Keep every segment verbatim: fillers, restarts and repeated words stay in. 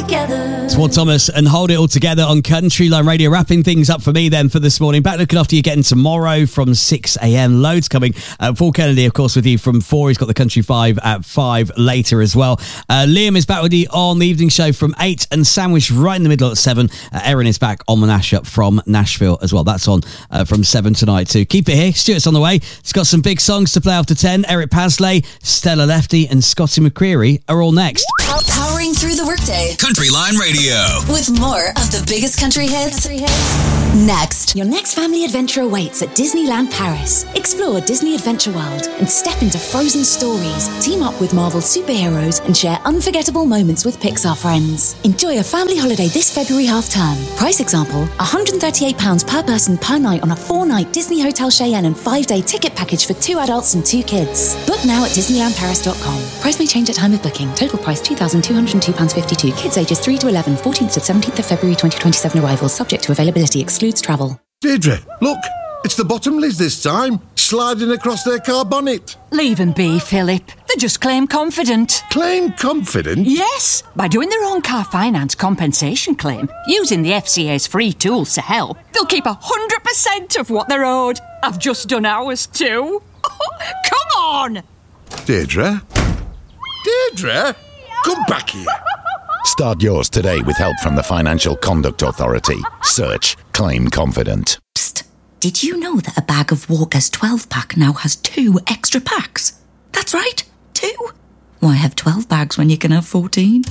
together. It's Ward Thomas and Hold It All Together on Country Line Radio. Wrapping things up for me then for this morning. Back looking after you getting tomorrow from six a.m. Loads coming. Uh, Paul Kennedy, of course, with you from four. He's got the Country Five at five later as well. Uh, Liam is back with you on the evening show from eight, and Sandwich right in the middle at seven. Uh, Erin is back on the Nash-Up from Nashville as well. That's on uh, from seven tonight too. Keep it here. Stuart's on the way. He's got some big songs to play after ten. Eric Pasley, Stella Lefty and Scotty McCreery are all next. Powering through the workday. Country Line Radio. With more of the biggest country hits. Next. Your next family adventure awaits at Disneyland Paris. Explore Disney Adventure World and step into frozen stories. Team up with Marvel superheroes and share unforgettable moments with Pixar friends. Enjoy a family holiday this February half-term. Price example, one hundred thirty-eight pounds per person per night on a four-night Disney Hotel Cheyenne and five-day ticket package for two adults and two kids. Book now at disneyland paris dot com. Price may change at time of booking. Total price two thousand two hundred two pounds fifty-two. Kids ages three to eleven, fourteenth to seventeenth of February twenty twenty-seven arrivals. Subject to availability. Excludes travel. Deirdre, look, it's the Bottomleys this time, sliding across their car bonnet. Leave them be, Philip. They just claim confident. Claim confident? Yes, by doing their own car finance compensation claim, using the F C A's free tools to help, they'll keep one hundred percent of what they're owed. I've just done ours too. Come on! Deirdre? Deirdre? Come back here. Start yours today with help from the Financial Conduct Authority. Search Claim Confident. Psst. Did you know that a bag of Walker's twelve pack now has two extra packs? That's right, two. Why have twelve bags when you can have fourteen?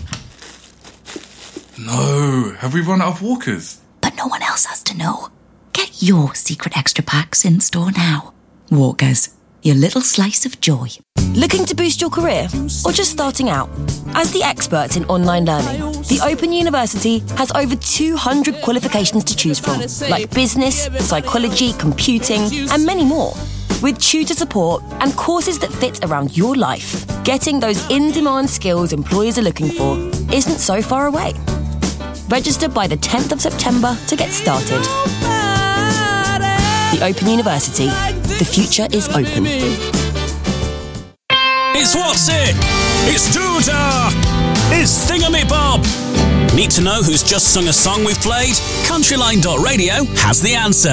No, have we run out of Walkers? But no one else has to know. Get your secret extra packs in store now. Walkers, your little slice of joy. Looking to boost your career or just starting out? As the experts in online learning, the Open University has over two hundred qualifications to choose from, like business, psychology, computing, and many more. With tutor support and courses that fit around your life, getting those in-demand skills employers are looking for isn't so far away. Register by the tenth of September to get started. The Open University. The future is open. It's What's It? It's Doodah! It's Thingamabob! Need to know who's just sung a song we've played? Countryline dot radio has the answer.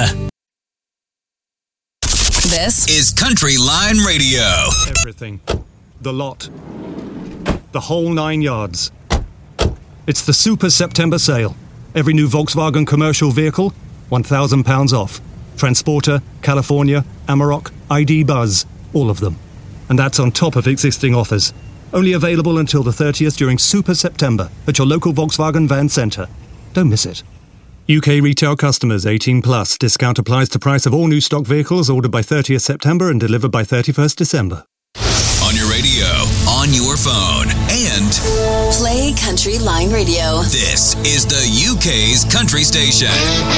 This is Country Line Radio. Everything. The lot. The whole nine yards. It's the Super September sale. Every new Volkswagen commercial vehicle, one thousand pounds off. Transporter, California, Amarok, I D Buzz, all of them. And that's on top of existing offers. Only available until the thirtieth during Super September at your local Volkswagen van centre. Don't miss it. U K retail customers eighteen plus. Discount applies to price of all new stock vehicles ordered by thirtieth September and delivered by thirty-first December. On your radio, on your phone, and play Country Line Radio. This is the U K's country station.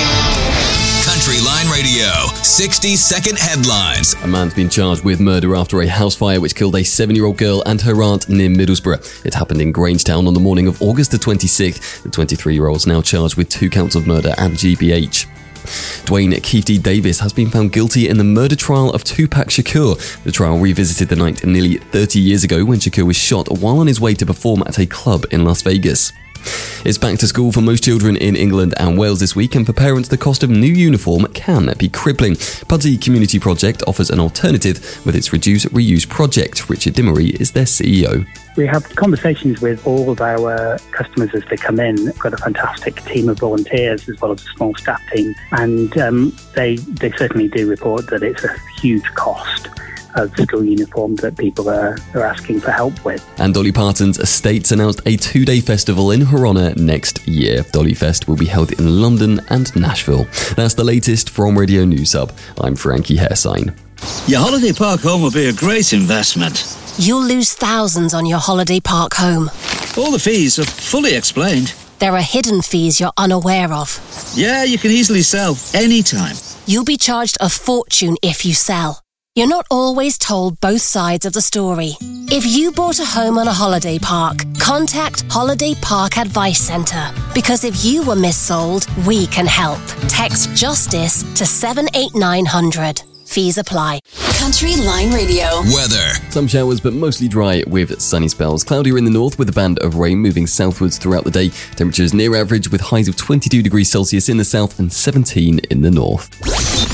Country Line Radio, sixty second headlines. A man's been charged with murder after a house fire which killed a seven-year-old girl and her aunt near Middlesbrough. It happened in Grangetown on the morning of August the twenty-sixth. The twenty-three-year-old is now charged with two counts of murder and G B H. Dwayne Keith D. Davis has been found guilty in the murder trial of Tupac Shakur. The trial revisited the night nearly thirty years ago when Shakur was shot while on his way to perform at a club in Las Vegas. It's back to school for most children in England and Wales this week, and for parents the cost of new uniform can be crippling. Pudsey Community Project offers an alternative with its Reduce Reuse project. Richard Dimery is their C E O. We have conversations with all of our customers as they come in. We've got a fantastic team of volunteers as well as a small staff team, and um, they they certainly do report that it's a huge cost of school uniform that people are, are asking for help with. And Dolly Parton's Estates announced a two-day festival in her honour next year. Dolly Fest will be held in London and Nashville. That's the latest from Radio News Hub. I'm Frankie Hairsign. Your holiday park home will be a great investment. You'll lose thousands on your holiday park home. All the fees are fully explained. There are hidden fees you're unaware of. Yeah, you can easily sell anytime. You'll be charged a fortune if you sell. You're not always told both sides of the story. If you bought a home on a holiday park, contact Holiday Park Advice Centre. Because if you were missold, we can help. Text JUSTICE to seven eight nine hundred. Fees apply. Country Line Radio. Weather. Some showers, but mostly dry with sunny spells. Cloudier in the north with a band of rain moving southwards throughout the day. Temperatures near average with highs of twenty-two degrees Celsius in the south and seventeen in the north.